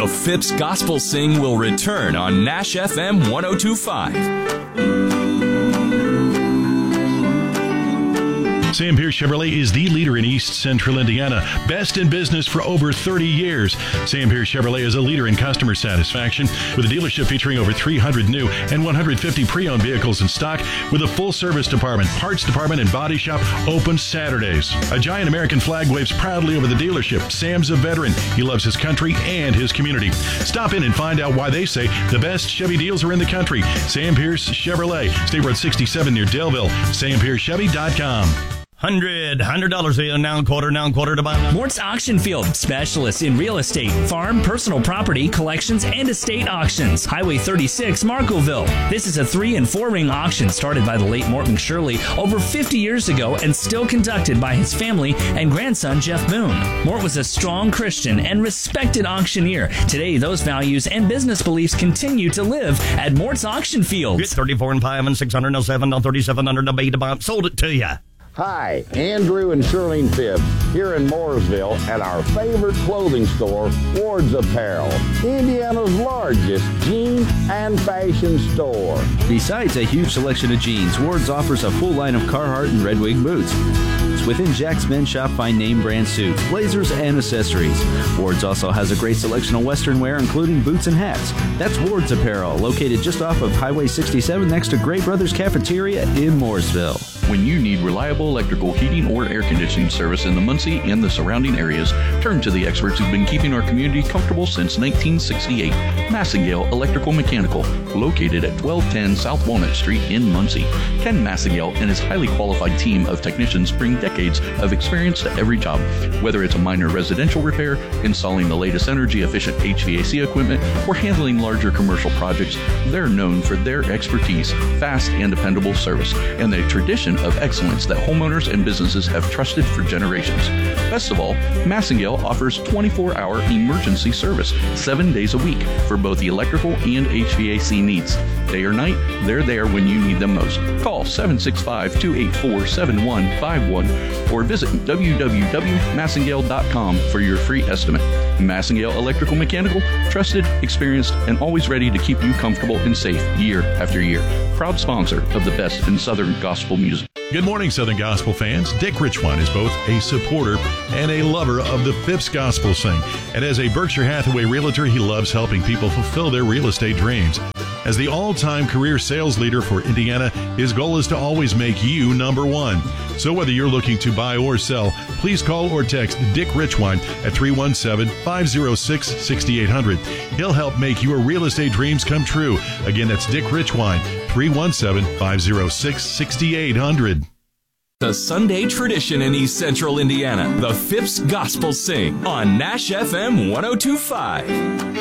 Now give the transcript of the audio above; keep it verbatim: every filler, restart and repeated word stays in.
The Phipps Gospel Sing will return on Nash F M one oh two point five. Sam Pierce Chevrolet is the leader in East Central Indiana. Best in business for over thirty years. Sam Pierce Chevrolet is a leader in customer satisfaction with a dealership featuring over three hundred new and one hundred fifty pre-owned vehicles in stock with a full service department, parts department, and body shop open Saturdays. A giant American flag waves proudly over the dealership. Sam's a veteran. He loves his country and his community. Stop in and find out why they say the best Chevy deals are in the country. Sam Pierce Chevrolet, State Road sixty-seven near Delville. sam pierce chevy dot com. Hundred, hundred dollars a noun quarter, noun quarter to buy. Mort's Auction Field, specialists in real estate, farm, personal property, collections, and estate auctions. Highway thirty-six, Markville. This is a three and four ring auction started by the late Mort McShirley over fifty years ago and still conducted by his family and grandson Jeff Boone. Mort was a strong Christian and respected auctioneer. Today, those values and business beliefs continue to live at Mort's Auction Field. Get thirty-four and five and six hundred and seven and thirty-seven hundred to beat about. Sold it to you. Hi, Andrew and Shirlene Phibbs here in Mooresville at our favorite clothing store, Ward's Apparel, Indiana's largest jean and fashion store. Besides a huge selection of jeans, Ward's offers a full line of Carhartt and Red Wing boots. Within Jack's Men's Shop, find name brand suits, blazers, and accessories. Ward's also has a great selection of Western wear, including boots and hats. That's Ward's Apparel, located just off of Highway sixty-seven next to Gray Brothers Cafeteria in Mooresville. When you need reliable electrical heating or air conditioning service in the Muncie and the surrounding areas, turn to the experts who've been keeping our community comfortable since nineteen sixty-eight. Massengale Electrical Mechanical, located at twelve ten South Walnut Street in Muncie. Ken Massengale and his highly qualified team of technicians bring decades of experience to every job. Whether it's a minor residential repair, installing the latest energy-efficient H V A C equipment, or handling larger commercial projects, they're known for their expertise, fast and dependable service, and the tradition of excellence that homeowners and businesses have trusted for generations. Best of all, Massengale offers twenty-four hour emergency service, seven days a week, for both the electrical and H V A C needs. Day or night, they're there when you need them most. Call seven six five, two eight four, seven one five one or visit w w w dot massengale dot com for your free estimate. Massengale Electrical Mechanical, trusted, experienced, and always ready to keep you comfortable and safe year after year. Proud sponsor of the best in Southern gospel music. Good morning, Southern Gospel fans. Dick Richwine is both a supporter and a lover of the Phipps Gospel Sing. And as a Berkshire Hathaway realtor, he loves helping people fulfill their real estate dreams. As the all-time career sales leader for Indiana, his goal is to always make you number one. So whether you're looking to buy or sell, please call or text Dick Richwine at three one seven, five oh six, six eight zero zero. He'll help make your real estate dreams come true. Again, that's Dick Richwine, three one seven, five oh six, six eight zero zero. The Sunday tradition in East Central Indiana, the Phipps Gospel Sing on Nash F M one oh two point five.